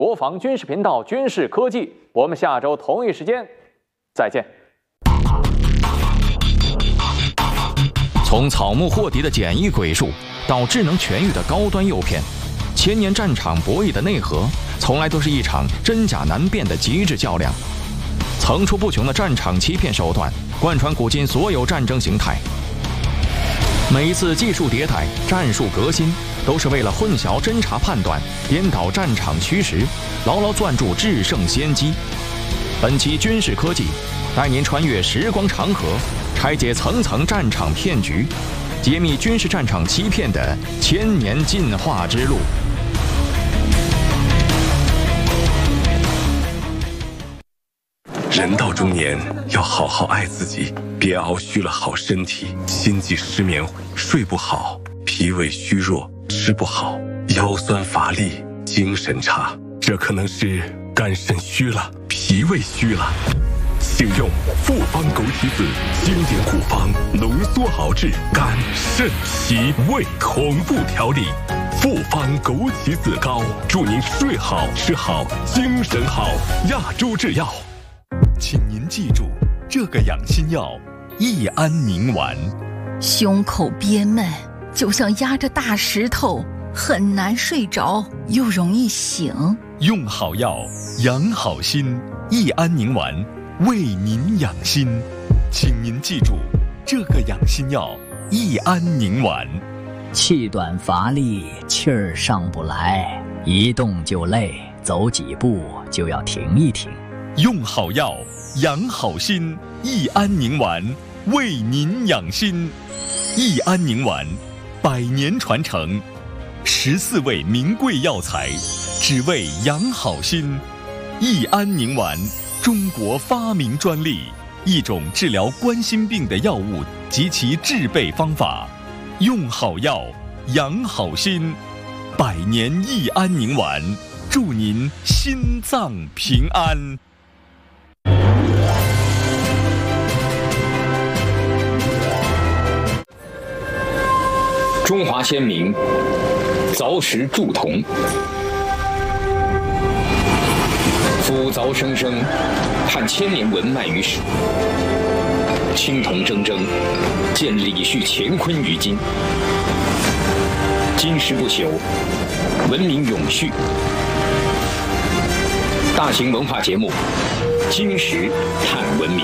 国防军事频道军事科技，我们下周同一时间再见。 从草木货敌的简易鬼术到智能全域的高端诱骗，千年战场博弈的内核，从来都是一场真假难辨的极致较量。层出不穷的战场欺骗手段贯穿古今所有战争形态。每一次技术迭代、战术革新，都是为了混淆侦察判断、颠倒战场虚实，牢牢攥住制胜先机。本期军事科技带您穿越时光长河，拆解层层战场骗局，揭秘军事战场欺骗的千年进化之路。 人到中年，要好好爱自己，别熬虚了好身体，心悸失眠，睡不好，脾胃虚弱，吃不好，腰酸乏力，精神差，这可能是肝肾虚了，脾胃虚了。请用复方枸杞子经典古方浓缩熬制肝肾脾胃同步调理。复方枸杞子膏，祝您睡好吃好精神好。亚洲制药。 请您记住这个养心药：益安宁丸。 胸口憋闷，就像压着大石头，很难睡着，又容易醒。 用好药，养好心。益安宁丸为您养心，请您记住这个养心药：益安宁丸。 气短乏力，气儿上不来，一动就累，走几步就要停一停。 用好药，养好心。益安宁丸为您养心。益安宁丸100年传承，14味名贵药材，只为养好心。益安宁丸，中国发明专利，一种治疗冠心病的药物及其制备方法。用好药，养好心。100年益安宁丸，祝您心脏平安。 中华先民凿石铸铜，斧凿生生，盼千年文脉于史。青铜铮铮，见李旭乾坤于今。金石不朽，文明永续。大型文化节目《金石探文明》。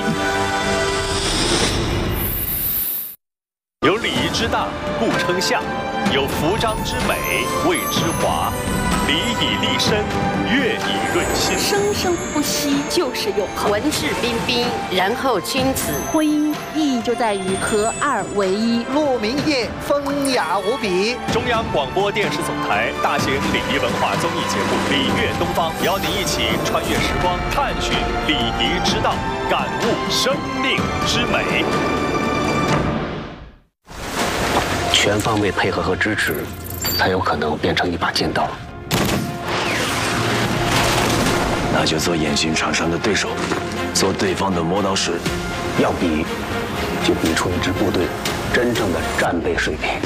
有礼仪之大，故称相；有服装之美，谓之华。礼以立身，乐以润心。 生生不息就是永恒。 文质彬彬，然后君子。 婚姻意义就在于合二为一。 鹿鸣夜，风雅无比。 中央广播电视总台大型礼仪文化综艺节目《礼乐东方》，邀您一起穿越时光，探寻礼仪之道，感悟生命之美。 全方位配合和支持，才有可能变成一把剑刀。 那就做演训场上的对手，做对方的磨刀石。 要比，就比出一支部队真正的战备水平。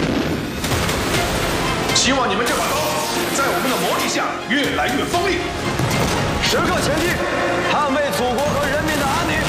希望你们这把刀在我们的磨砺下越来越锋利。 时刻前进，捍卫祖国和人民的安宁。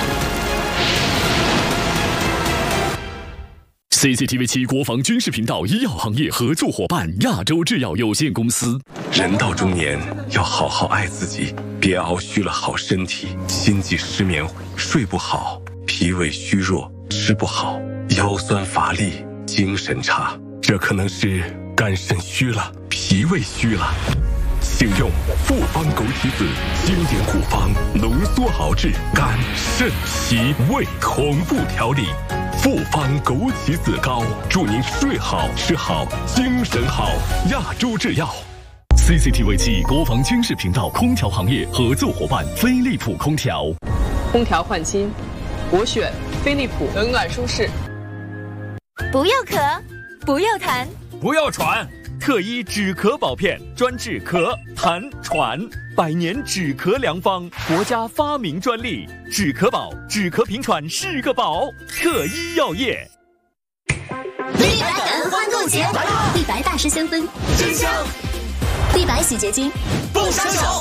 CCTV 7国防军事频道医药行业合作伙伴亚洲制药有限公司。 人到中年，要好好爱自己，别熬虚了好身体，心悸失眠，睡不好，脾胃虚弱，吃不好，腰酸乏力，精神差，这可能是肝肾虚了，脾胃虚了。请用复方枸杞子经典古方浓缩熬制肝肾脾胃同步调理。复方枸杞子膏，祝您睡好吃好精神好。亚洲制药。 CCTV 7国防军事频道空调行业合作伙伴飞利浦空调。 空调换新，我选飞利浦，冷暖舒适。 不要咳，不要痰， 不要喘。特一止咳宝片，专治咳、痰、喘，100年止咳良方，国家发明专利。止咳宝，止咳平喘是个宝。特一药业。 立白感恩欢购节，立白大师香氛真香，立白洗洁精不加油！